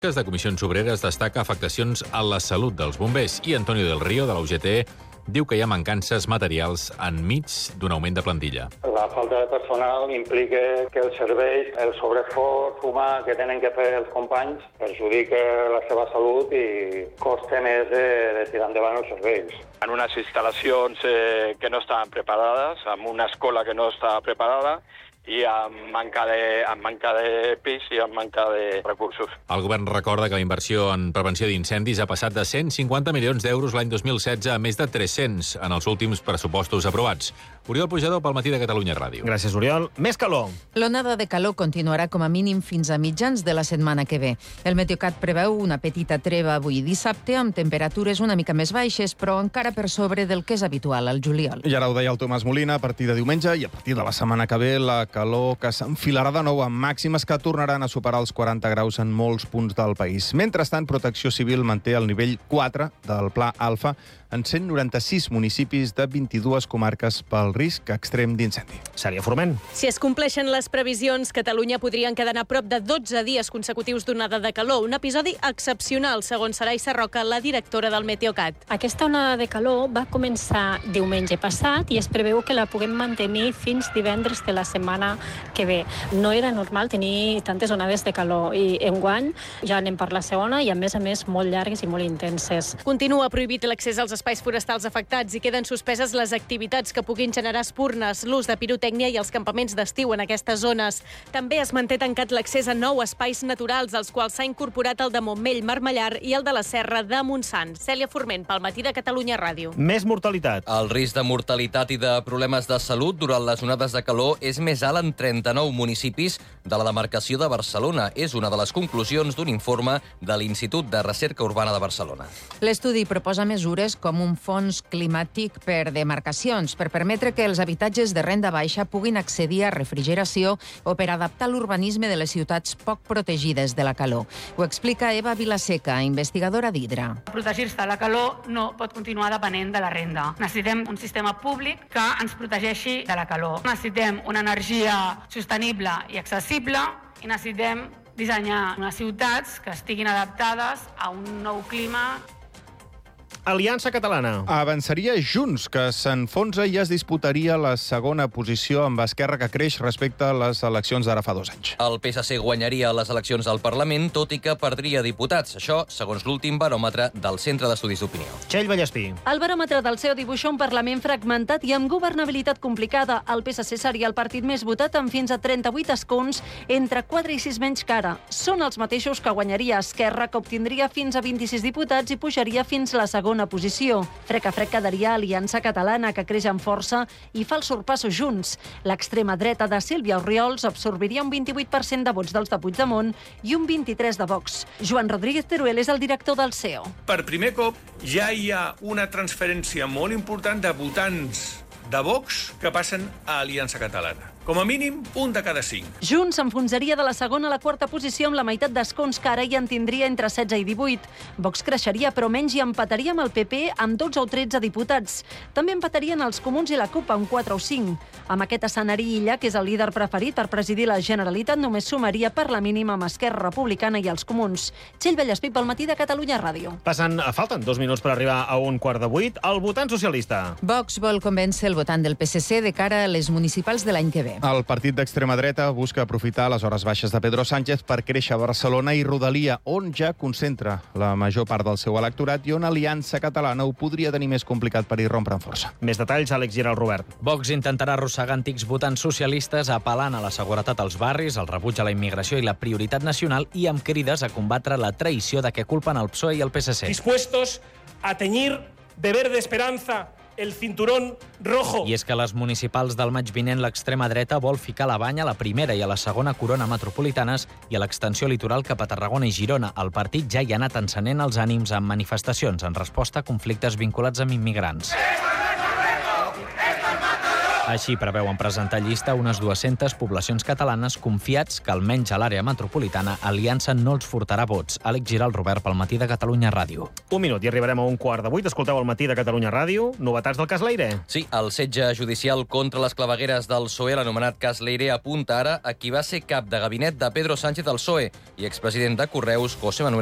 de Comissions Obreres destaca afectacions a la salut dels bombers i Antonio del Río, de la UGT, diu que hi ha mancances materials enmig d'un augment de plantilla. La falta de personal implica que els serveis, el sobreesforç humà que tenen que fer els companys perjudica la seva salut i costa més de tirar endavant els serveis. En unes instal·lacions que no estaven preparades, amb una escola que no estava preparada, i amb manca de pis i amb manca de recursos. El govern recorda que la inversió en prevenció d'incendis ha passat de 150 milions d'euros l'any 2016 a més de 300 en els últims pressupostos aprovats. Oriol Pujador, pel Matí de Catalunya Ràdio. Gràcies, Oriol. Més calor. L'onada de calor continuarà com a mínim fins a mitjans de la setmana que ve. El Meteocat preveu una petita treva avui dissabte amb temperatures una mica més baixes, però encara per sobre del que és habitual al juliol. I ara ho deia el Tomàs Molina, a partir de diumenge i a partir de la setmana que ve, la calor que s'enfilarà de nou amb màximes que tornaran a superar els 40 graus en molts punts del país. Mentrestant, Protecció Civil manté el nivell 4 del Pla Alfa en 196 municipis de 22 comarques pel risc extrem d'incendi. Sèria Forment. Si es compleixen les previsions, Catalunya podrien quedar a prop de 12 dies consecutius d'onada de calor. Un episodi excepcional, segons Sarai Sarroca, la directora del Meteocat. Aquesta onada de calor va començar diumenge passat i es preveu que la puguem mantenir fins divendres de la setmana que ve. No era normal tenir tantes onades de calor i enguany ja anem per la segona i a més molt llargues i molt intenses. Continua prohibit l'accés als espais forestals afectats i queden suspeses les activitats que puguin generar espurnes, l'ús de pirotècnia i els campaments d'estiu en aquestes zones. També es manté tancat l'accés a 9 espais naturals, als quals s'ha incorporat el de Montmell, Marmellar i el de la Serra de Montsant. Cèlia Forment, pel Matí de Catalunya Ràdio. Més mortalitat. El risc de mortalitat i de problemes de salut durant les onades de calor és més alt en 39 municipis de la demarcació de Barcelona. És una de les conclusions d'un informe de l'Institut de Recerca Urbana de Barcelona. L'estudi proposa mesures com un fons climàtic per demarcacions, per permetre que els habitatges de renda baixa puguin accedir a refrigeració o per adaptar l'urbanisme de les ciutats poc protegides de la calor. Ho explica Eva Vilaseca, investigadora d'Hidra. Protegir-se de la calor no pot continuar depenent de la renda. Necessitem un sistema públic que ens protegeixi de la calor. Necessitem una energia sostenible i accessible i necessitem dissenyar unes ciutats que estiguin adaptades a un nou clima. Aliança Catalana. Avançaria Junts, que s'enfonsa i es disputaria la segona posició amb Esquerra, que creix respecte a les eleccions d'ara fa 2 anys. El PSC guanyaria les eleccions al Parlament, tot i que perdria diputats. Això, segons l'últim baròmetre del Centre d'Estudis d'Opinió. Txell Vallespí. El baròmetre del CEO dibuixa un Parlament fragmentat i amb governabilitat complicada. El PSC seria el partit més votat amb fins a 38 escons, entre 4 i 6 menys que ara. Són els mateixos que guanyaria Esquerra, que obtindria fins a 26 diputats i pujaria fins a la segona posició. Frec a frec quedaria Aliança Catalana, que creix amb força i fa el sorpasso Junts. L'extrema dreta de Sílvia Orriols absorbiria un 28% de vots dels de Puigdemont i un 23% de Vox. Joan Rodríguez Teruel és el director del CEO. Per primer cop ja hi ha una transferència molt important de votants de Vox que passen a Aliança Catalana. Com a mínim, un de cada 5. Junts s'enfonsaria de la segona a la quarta posició amb la meitat d'escons que ara hi en tindria entre 16 i 18. Vox creixeria, però menys, i empataria amb el PP amb 12 o 13 diputats. També empatarien els Comuns i la CUP amb 4 o 5. Amb aquest escenari, Illa, que és el líder preferit per presidir la Generalitat, només sumaria per la mínima amb Esquerra Republicana i els Comuns. Txell Vallespí, pel Matí de Catalunya Ràdio. Falten 2 minuts per arribar a 7:45. El votant socialista. Vox vol convèncer el votant del PSC de cara a les municipals de l'any que ve. El partit d'extrema dreta busca aprofitar les hores baixes de Pedro Sánchez per créixer a Barcelona i Rodalia, on ja concentra la major part del seu electorat i on Aliança Catalana ho podria tenir més complicat per irrompre en força. Més detalls, Àlex Giral Robert. Vox intentarà arrossegar antics votants socialistes apel·lant a la seguretat als barris, el rebuig a la immigració i la prioritat nacional i amb crides a combatre la traïció de què culpen el PSOE i el PSC. Dispuestos a teñir de verde esperanza el cinturón rojo. I és que a les municipals del maig vinent l'extrema dreta vol ficar la banya a la primera i a la segona corona metropolitanes i a l'extensió litoral cap a Tarragona i Girona. El partit ja hi ha anat encenent els ànims amb manifestacions en resposta a conflictes vinculats amb immigrants. Així preveuen presentar llista unes 200 poblacions catalanes confiats que almenys a l'àrea metropolitana Aliança no els furtarà vots. Àlex Giral, Robert, pel Matí de Catalunya Ràdio. Un minut i arribarem a 1:15. Escolteu el Matí de Catalunya Ràdio. Novetats del cas Leire? Sí, el setge judicial contra les clavegueres del PSOE, l'anomenat cas Leire, apunta ara a qui va ser cap de gabinet de Pedro Sánchez al PSOE i expresident de Correus, José Manuel